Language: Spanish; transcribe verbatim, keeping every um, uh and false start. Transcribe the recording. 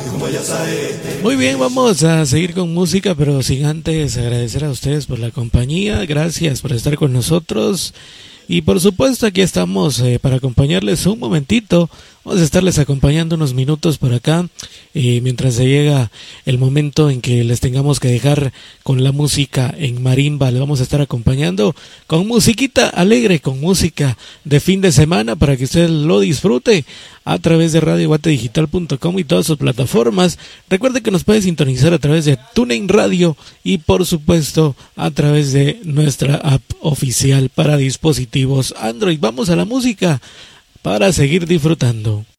Muy bien, vamos a seguir con música, pero sin antes agradecer a ustedes por la compañía. Gracias por estar con nosotros. Y por supuesto aquí estamos eh, para acompañarles un momentito. Vamos a estarles acompañando unos minutos por acá, eh, mientras se llega el momento en que les tengamos que dejar con la música en marimba. Les vamos a estar acompañando con musiquita alegre, con música de fin de semana para que usted lo disfrute a través de radio guate digital punto com y todas sus plataformas. Recuerde que nos puede sintonizar a través de TuneIn Radio y por supuesto a través de nuestra app oficial para dispositivos Android. Vamos a la música para seguir disfrutando.